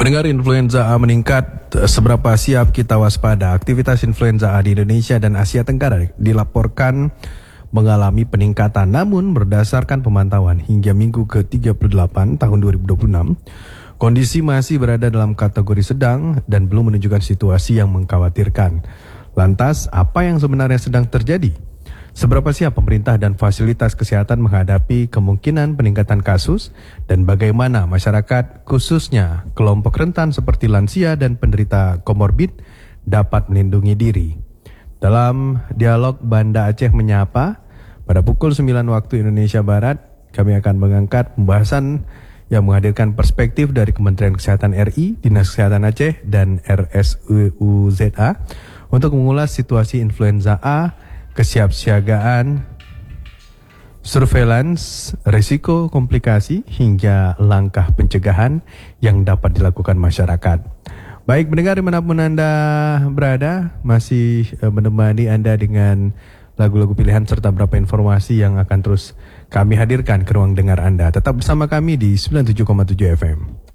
Pendengar, influenza A meningkat, seberapa siap kita waspada? Aktivitas influenza A di Indonesia dan Asia Tenggara dilaporkan mengalami peningkatan. Namun berdasarkan pemantauan hingga minggu ke-38 tahun 2026, kondisi masih berada dalam kategori sedang dan belum menunjukkan situasi yang mengkhawatirkan. Lantas, apa yang sebenarnya sedang terjadi? Seberapa siap pemerintah dan fasilitas kesehatan menghadapi kemungkinan peningkatan kasus, dan bagaimana masyarakat khususnya kelompok rentan seperti lansia dan penderita komorbid dapat melindungi diri? Dalam dialog Banda Aceh Menyapa pada pukul 9 waktu Indonesia Barat, kami akan mengangkat pembahasan yang menghadirkan perspektif dari Kementerian Kesehatan RI, Dinas Kesehatan Aceh, dan RSUUZA untuk mengulas situasi influenza A, kesiapsiagaan, surveillance, risiko komplikasi, hingga langkah pencegahan yang dapat dilakukan masyarakat. Baik pendengar dimanapun Anda berada, masih menemani Anda dengan lagu-lagu pilihan serta beberapa informasi yang akan terus kami hadirkan ke ruang dengar Anda. Tetap bersama kami di 97,7 FM.